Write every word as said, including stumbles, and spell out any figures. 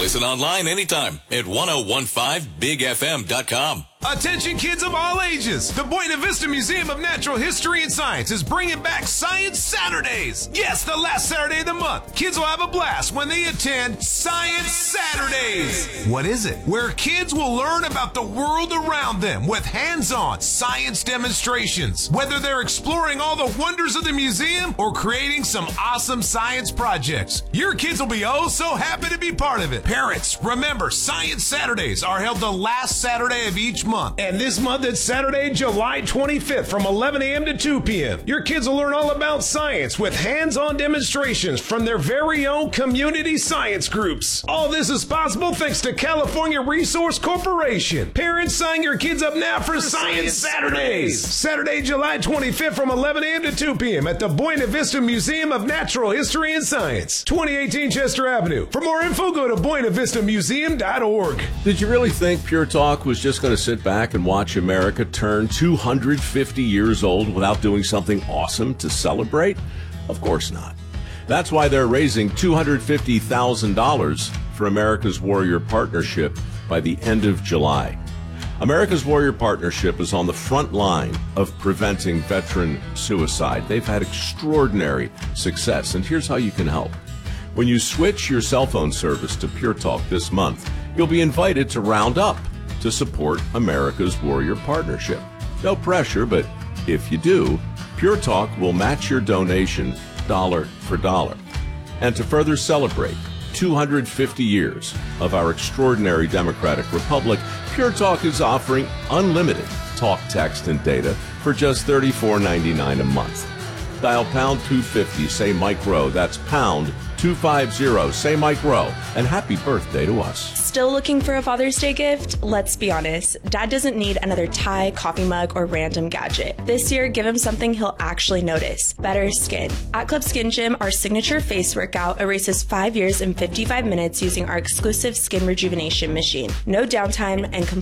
Listen online anytime at ten fifteen big f m dot com. Attention kids of all ages. The Buena Vista Museum of Natural History and Science is bringing back Science Saturdays. Yes, the last Saturday of the month. Kids will have a blast when they attend Science Saturdays. What is it? Where kids will learn about the world around them with hands-on science demonstrations. Whether they're exploring all the wonders of the museum or creating some awesome science projects, your kids will be oh so happy to be part of it. Parents, remember, Science Saturdays are held the last Saturday of each month. Month. And this month it's Saturday, July twenty-fifth from eleven a.m. to two p.m. Your kids will learn all about science with hands-on demonstrations from their very own community science groups. All this is possible thanks to California Resource Corporation. Parents, sign your kids up now for, for Science, Science Saturdays. Saturdays. Saturday, July twenty-fifth from eleven a.m. to two p.m. at the Buena Vista Museum of Natural History and Science, twenty eighteen Chester Avenue. For more info, go to buena vista museum dot org. Did you really think Pure Talk was just going to sit back and watch America turn two hundred fifty years old without doing something awesome to celebrate? Of course not. That's why they're raising two hundred fifty thousand dollars for America's Warrior Partnership by the end of July. America's Warrior Partnership is on the front line of preventing veteran suicide. They've had extraordinary success, and here's how you can help. When you switch your cell phone service to Pure Talk this month, you'll be invited to round up to support America's Warrior Partnership. No pressure, but if you do, Pure Talk will match your donation dollar for dollar. And to further celebrate two hundred fifty years of our extraordinary democratic republic, Pure Talk is offering unlimited talk, text, and data for just thirty-four ninety-nine a month. Dial pound two fifty, say Mike Rowe. That's pound two fifty, say Mike Rowe. And happy birthday to us. Still looking for a Father's Day gift? Let's be honest. Dad doesn't need another tie, coffee mug, or random gadget. This year, give him something he'll actually notice. Better skin. At Club Skin Gym, our signature face workout erases five years in fifty-five minutes using our exclusive skin rejuvenation machine. No downtime and